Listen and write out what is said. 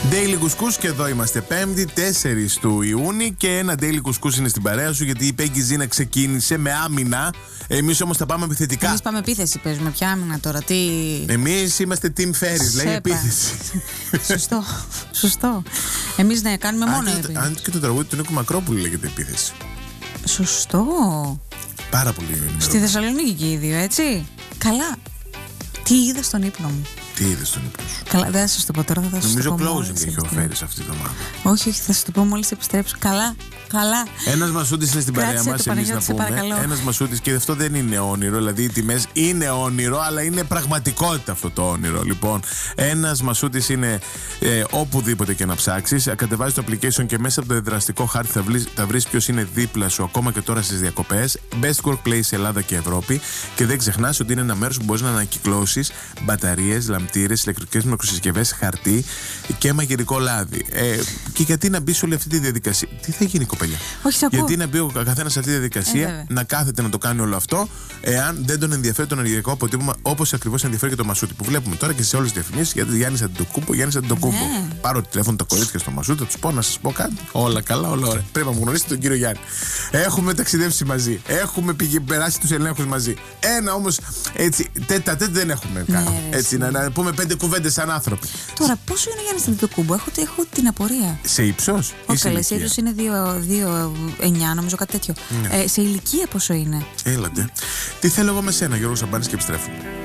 Daily Κουσκούς και εδώ είμαστε 5η 4 του Ιούνιου και ένα Daily Κουσκούς είναι στην παρέα σου γιατί η Πέγγι Ζήνα ξεκίνησε με άμυνα. Εμείς όμως θα πάμε επιθετικά. Εμείς πάμε επίθεση, παίζουμε πια άμυνα τώρα. Τι... Εμείς είμαστε Team Ferris, λέει επίθεση. Σωστό. Εμείς ναι, κάνουμε μόνο επίθεση. Αν και το τραγούδι του Νίκου Μακρόπουλου λέγεται επίθεση. Σωστό. Πάρα πολύ ενημερωμένο. Στη Θεσσαλονίκη και οι δύο, έτσι. Καλά. Τι είδα στον ύπνο μου. Τι είδες στον ύπνο σου? Καλά, δεν θα σας το πω τώρα, θα σας το πω. Νομίζω closing έχει ο Φέρης αυτή τη εβδομάδα. Όχι, θα σας το πω μόλις επιστρέψω. Καλά. Ένας Μασούτης είναι στην παρέα μας, εμείς να πούμε. Ένας Μασούτης, και αυτό δεν είναι όνειρο, δηλαδή οι τιμές είναι όνειρο, αλλά είναι πραγματικότητα αυτό το όνειρο. Λοιπόν, ένας Μασούτης είναι οπουδήποτε και να ψάξεις. Κατεβάζεις το application και μέσα από το δραστικό χάρτη θα βρεις ποιος είναι δίπλα σου, ακόμα και τώρα στις διακοπές. Best Workplace Ελλάδα και Ευρώπη. Και δεν ξεχνάς ότι είναι ένα μέρος που μπορείς να ανακυκλώσεις μπαταρίες, λαμπτήρες, ηλεκτρικές μικροσυσκευές, χαρτί και μαγειρικό λάδι. Και γιατί να μπει σε όλη αυτή τη διαδικασία? Τι θα γίνει, κοπέλια? Όχι, γιατί να μπει ο καθένας σε αυτή τη διαδικασία, να κάθεται να το κάνει όλο αυτό, εάν δεν τον ενδιαφέρει το ενεργειακό αποτύπωμα, όπως ακριβώς ενδιαφέρει και το Μασούτη που βλέπουμε τώρα και σε όλες τις διαφημίσεις. Γιατί Γιάννης Αντιτοκούμπο. Πάρω τηλέφωνο τα κορίτσια στο Μασούτη, θα τους πω να σας πω κάτι. Όλα καλά, όλα ωραία. Πρέπει να μου γνωρίσετε τον κύριο Γιάννη. Έχουμε ταξιδέψει μαζί. Έχουμε περάσει τους ελέγχους μαζί. Ένα όμως έτσι, τέτα δεν έχουμε κάνει. Έτσι, να πούμε 5 κουβέντες σαν άνθρωποι. Τώρα, πόσο είναι ο Γιάννης Αντιτοκούμπο? Έχω την απορία. Σε ύψος? Όχι, σε ύψος είναι 2,9 νομίζω, κάτι τέτοιο. Σε ηλικία πόσο είναι? Έλατε. Τι θέλω εγώ με σένα, Γιώργο Σαμπάνης, και επιστρέφω.